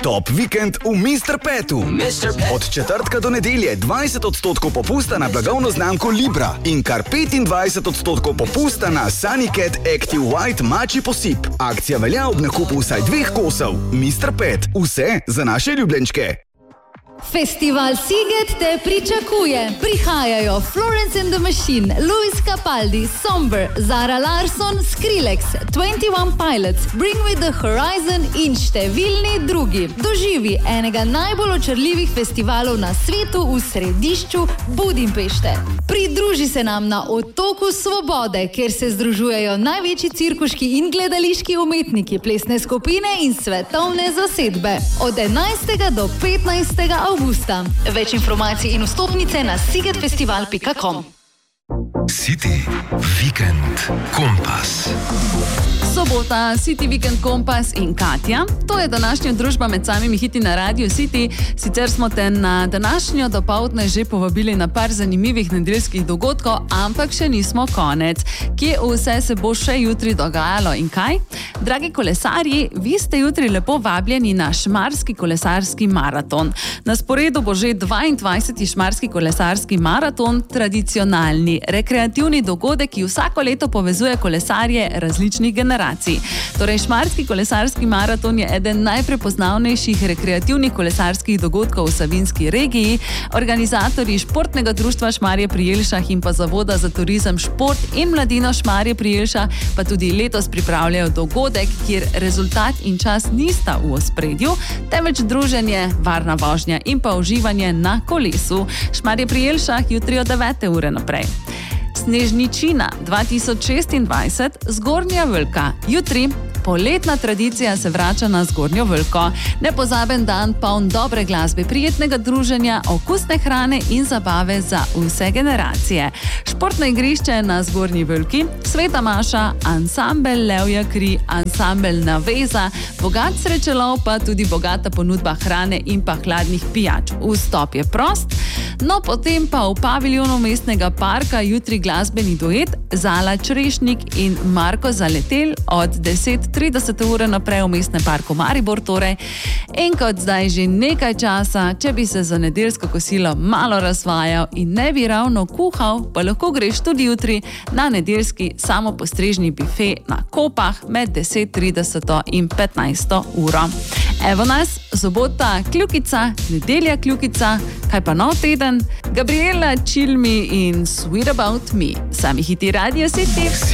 Top vikend v Mr. Petu. Od četrtka do nedelje 20% popusta na blagovno znamko Libra in kar 25% popusta na Sunnycat Active White mačji posip. Akcija velja ob nakupu vsaj 2 kosov. Mr. Pet, vse za naše ljubljenčke. Festival Sziget te pričakuje. Prihajajo Florence and the Machine, Luis Capaldi, Somber, Zara Larsson, Skrillex, 21 Pilots, Bring Me the Horizon in številni drugi. Doživi enega najbolj očarljivih festivalov na svetu v središču Budimpešte. Pridruži se nam na Otoku Svobode, kjer se združujejo največji cirkuški in gledališki umetniki, plesne skupine in svetovne zasedbe. Od 11. do 15. avgusta. Več informacij in vstopnice na szigetfestival.com. City Weekend Kompas. Sobota, City Weekend Kompas in Katja. To je današnja družba med samimi hiti na Radio City. Sicer smo te na današnjo dopoldne že povabili na par zanimivih nedeljskih dogodkov, ampak še nismo konec. Kje vse se bo še jutri dogajalo in kaj? Dragi kolesarji, vi ste jutri lepo vabljeni na Šmarski kolesarski maraton. Na sporedu bo že 22. Šmarski kolesarski maraton, tradicionalni, rekreativni dogodek, ki vsako leto povezuje kolesarje različnih generacij. Torej, Šmarski kolesarski maraton je eden najprepoznavnejših rekreativnih kolesarskih dogodkov v Savinjski regiji. Organizatorji Športnega društva Šmarje pri Jelšah in pa Zavoda za turizem, šport in mladino Šmarje pri Jelšah pa tudi letos pripravljajo dogodek, kjer rezultat in čas nista v ospredju, temveč druženje, varna vožnja in pa uživanje na kolesu. Šmarje pri Jelšah jutri od 9. ure naprej. Snežničina 2026, Zgornja Velka. Jutri poletna tradicija se vrača na Zgornjo Velko. Nepozaben dan, poln dobre glasbe, prijetnega druženja, okusne hrane in zabave za vse generacije. Športno igrišče na Zgornji Velki, Sveta maša, ansambel Levja kri, ansambel Naveza, bogat srečelov, pa tudi bogata ponudba hrane in pa hladnih pijač. Vstop je prost. No, potem pa v paviljonu mestnega parka jutri glasbeni duet Zala Črešnik in Marko Zaletel od 10:30 ure naprej v mestnem parku Maribor torej. In kot zdaj že nekaj časa, če bi se za nedeljsko kosilo malo razvajal in ne bi ravno kuhal, pa lahko greš tudi jutri na nedeljski samopostrežni bife na Kopah med 10:30 in 15. uro. Evo nas, sobota kljukica, nedelja kljukica, kaj pa nov teden? Gabriela, Chill Me in Sweet About Me. Sami hiti Radio City.